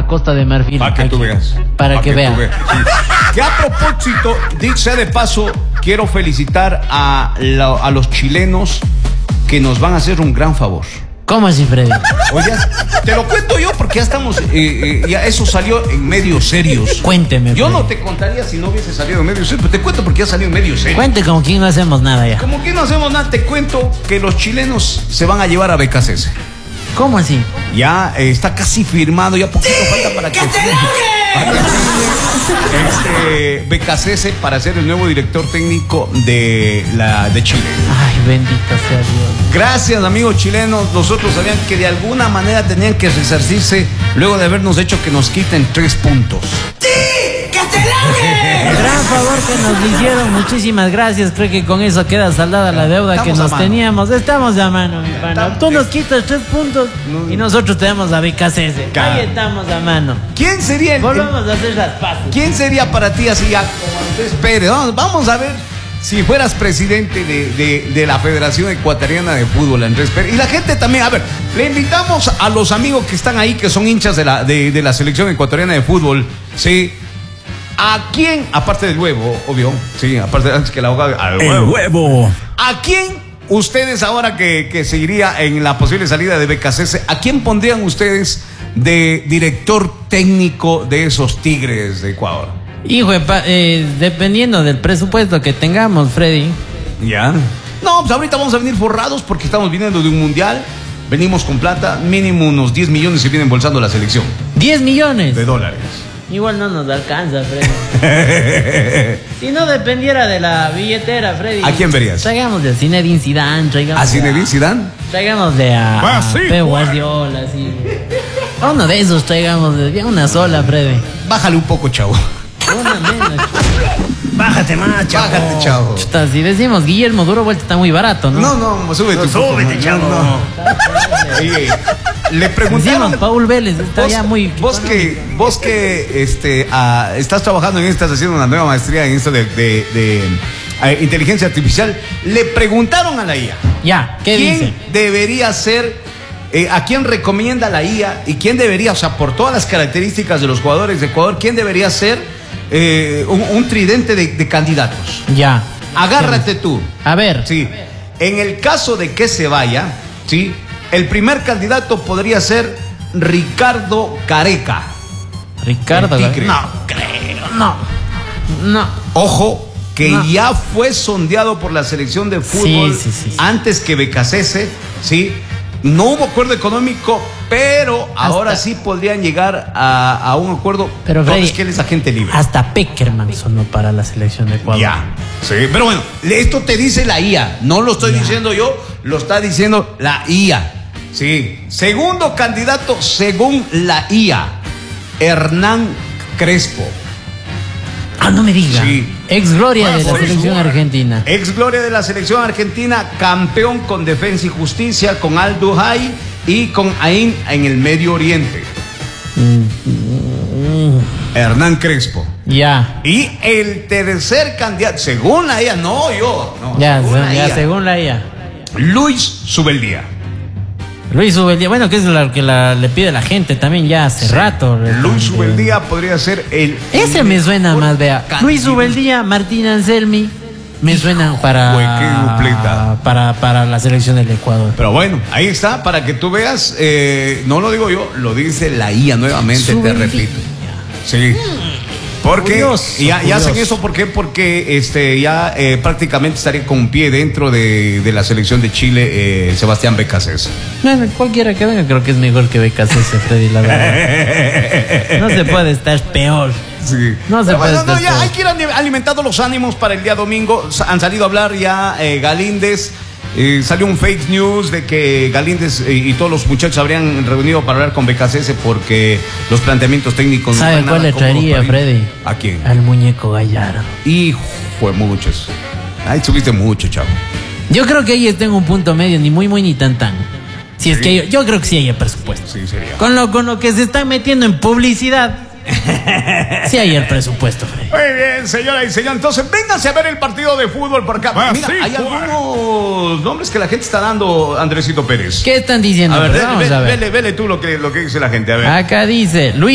Costa de Marfil. Para que tú veas. Para que veas. Que a propósito, dicho de paso, quiero felicitar a los chilenos que nos van a hacer un gran favor. ¿Cómo así, Freddy? Oye, te lo cuento yo porque ya estamos, ya eso salió en medios serios. Cuénteme, Yo Freddy. no te contaría si no hubiese salido en medios serios, pero te cuento porque ya salió en medios serios. Cuente como que no hacemos nada ya. Como que no hacemos nada, te cuento que los chilenos se van a llevar a BKCS. ¿Cómo así? Ya está casi firmado, ya poquito falta para que BKCS para ser el nuevo director técnico de Chile. Ay, bendito sea Dios. Gracias, amigos chilenos. Nosotros sabían que de alguna manera tenían que resarcirse luego de habernos hecho que nos quiten 3 puntos. El gran favor que nos hicieron, muchísimas gracias. Creo que con eso queda saldada la deuda Estamos que nos a mano. teníamos. Estamos a mano, mi pana. Tú nos quitas 3 puntos y nosotros te damos a BKCS. Ahí estamos a mano. ¿Quién sería Volvamos a hacer las paces. ¿Quién sería para ti así ya como Andrés Pérez? Vamos a ver si fueras presidente de la Federación Ecuatoriana de Fútbol, Andrés Pérez. Y la gente también, a ver, le invitamos a los amigos que están ahí, que son hinchas de la selección ecuatoriana de fútbol, ¿sí? ¿A quién, aparte del huevo, obvio, sí, aparte antes que la abogada, al El huevo. ¿A quién ustedes ahora que se iría en la posible salida de BKCS, a quién pondrían ustedes de director técnico de esos Tigres de Ecuador? Hijo de dependiendo del presupuesto que tengamos, Freddy. Ya. No, pues ahorita vamos a venir forrados porque estamos viniendo de un mundial. Venimos con plata, mínimo unos 10 millones se viene embolsando la selección. 10 millones. De dólares. Igual no nos alcanza, Freddy. Si no dependiera de la billetera, Freddy. ¿A quién verías? Traigamos de Zinedine Zidane. ¿A Zinedine Zidane? Traigamos de Pep Guardiola, sí. A uno de esos traigamos de una sola, Freddy. Bájale un poco, chavo. Una menos. Bájate más, chavo. Bájate, chavo. Chuta, si decimos Guillermo Duro Vuelta está muy barato, ¿no? No, súbete un poco. Súbete, chavo. Oye, le Decimos preguntaron. Paul Vélez, está ya muy... Vos que estás trabajando estás haciendo una nueva maestría en esto de inteligencia artificial, le preguntaron a la IA. Ya, ¿qué dice? ¿Quién debería ser, a quién recomienda la IA y quién debería, o sea, por todas las características de los jugadores de Ecuador, quién debería ser un tridente de candidatos? Ya. Agárrate tú. A ver. Sí. En el caso de que se vaya, ¿sí? El primer candidato podría ser Ricardo Careca. Ricardo. El Tigre. No creo, no. Ojo, que No. ya fue sondeado por la selección de fútbol Sí. antes que BKCS, ¿sí? No hubo acuerdo económico, pero ahora sí podrían llegar a un acuerdo. Pero, Freddy, es que él es agente libre. Hasta Peckerman sonó para la selección de Ecuador. Ya. Sí, pero bueno, esto te dice la IA. No lo estoy diciendo yo, lo está diciendo la IA. Sí. Segundo candidato, según la IA, Hernán Crespo. Ah, no me diga. Sí. Ex gloria de la selección argentina. Ex gloria de la selección argentina, campeón con Defensa y Justicia, con Al Duhai y con Ain en el Medio Oriente. Hernán Crespo. Ya. Y el tercer candidato, según la IA, no yo. No, Ya, según la IA, según la IA. Luis Subeldía. Luis Ubeldía, bueno, que es lo que le pide la gente también ya hace rato. Luis Subeldía podría ser el... Ese me suena más, vea. candidato. Luis Ubeldía, Martín Anselmi, me suenan Güey, qué dupleta. para la selección del Ecuador. Pero bueno, ahí está, para que tú veas, no lo digo yo, lo dice la IA nuevamente, te Subeldía. repito. Sí. Porque Curioso, ya hacen curioso. eso porque ya prácticamente estaría con un pie dentro de la selección de Chile, Sebastián BKCS. Bueno, cualquiera que venga creo que es mejor que BKCS, Freddy, la verdad. No se puede estar peor. Sí. No se Pero puede bueno, no, estar ya peor. hay que ir alimentando los ánimos para el día domingo. Han salido a hablar ya Galíndez. Salió un fake news de que Galíndez y todos los muchachos habrían reunido para hablar con BKCS porque los planteamientos técnicos no ¿Sabe están cuál nada le traería, cómodos para Freddy? ¿A quién? Al muñeco Gallardo. Hijo de muchos. Ay, subiste mucho, chavo. Yo creo que ahí tengo un punto medio, ni muy ni tan. Si es Sí. que yo creo que sí hay presupuesto. Sí, sería. Con lo que se están metiendo en publicidad, sí hay el presupuesto, Freddy. Muy bien, señora y señor. Entonces, vénganse a ver el partido de fútbol por acá. Ah, Mira, sí, hay pues. algunos nombres que la gente está dando, Andresito Pérez. ¿Qué están diciendo? A ver, Vamos a ver. vele tú lo que dice la gente. A ver. Acá dice Luis